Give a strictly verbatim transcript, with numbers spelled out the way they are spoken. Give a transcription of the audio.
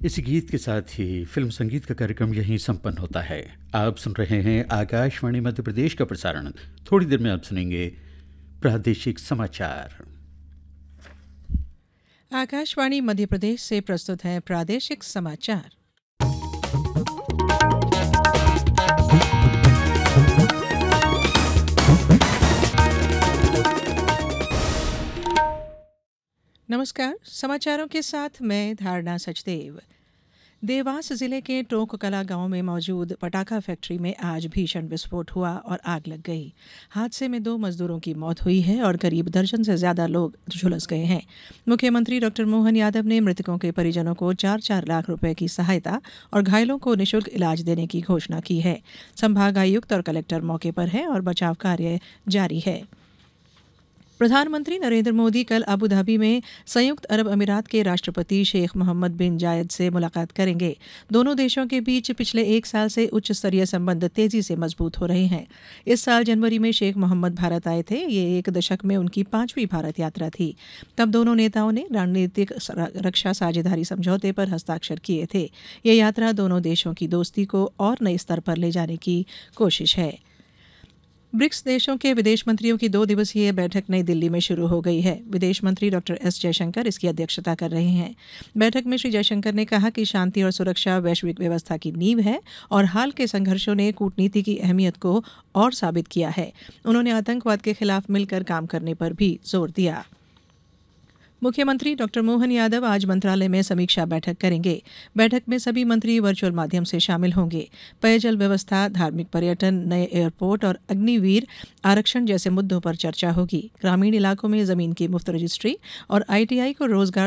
इसी गीत के साथ ही फिल्म संगीत का कार्यक्रम यहीं संपन्न होता है। आप सुन रहे हैं आकाशवाणी मध्य प्रदेश का प्रसारण। थोड़ी देर में आप सुनेंगे प्रादेशिक समाचार। आकाशवाणी मध्य प्रदेश से प्रस्तुत है प्रादेशिक समाचार। नमस्कार, समाचारों के साथ मैं धारणा सचदेव। देवास जिले के टोंक कला गांव में मौजूद पटाखा फैक्ट्री में आज भीषण विस्फोट हुआ और आग लग गई। हादसे में दो मजदूरों की मौत हुई है और करीब दर्जन से ज्यादा लोग झुलस गए हैं। मुख्यमंत्री डॉक्टर मोहन यादव ने मृतकों के परिजनों को चार चार लाख रुपए की सहायता और घायलों को निःशुल्क इलाज देने की घोषणा की है। संभागायुक्त और कलेक्टर मौके पर हैं और बचाव कार्य जारी है। प्रधानमंत्री नरेंद्र मोदी कल अबू धाबी में संयुक्त अरब अमीरात के राष्ट्रपति शेख मोहम्मद बिन जायद से मुलाकात करेंगे। दोनों देशों के बीच पिछले एक साल से उच्च स्तरीय संबंध तेजी से मजबूत हो रहे हैं। इस साल जनवरी में शेख मोहम्मद भारत आए थे। ये एक दशक में उनकी पांचवी भारत यात्रा थी। तब दोनों नेताओं ने रणनीतिक रक्षा साझेदारी समझौते पर हस्ताक्षर किए थे। ये यात्रा दोनों देशों की दोस्ती को और नए स्तर पर ले जाने की कोशिश है। ब्रिक्स देशों के विदेश मंत्रियों की दो दिवसीय बैठक नई दिल्ली में शुरू हो गई है। विदेश मंत्री डॉक्टर एस जयशंकर इसकी अध्यक्षता कर रहे हैं। बैठक में श्री जयशंकर ने कहा कि शांति और सुरक्षा वैश्विक व्यवस्था की नींव है और हाल के संघर्षों ने कूटनीति की अहमियत को और साबित किया है। उन्होंने आतंकवाद के खिलाफ मिलकर काम करने पर भी जोर दिया। मुख्यमंत्री डॉक्टर मोहन यादव आज मंत्रालय में समीक्षा बैठक करेंगे। बैठक में सभी मंत्री वर्चुअल माध्यम से शामिल होंगे। पेयजल व्यवस्था, धार्मिक पर्यटन, नए एयरपोर्ट और अग्निवीर आरक्षण जैसे मुद्दों पर चर्चा होगी। ग्रामीण इलाकों में जमीन की मुफ्त रजिस्ट्री और आईटीआई को रोजगार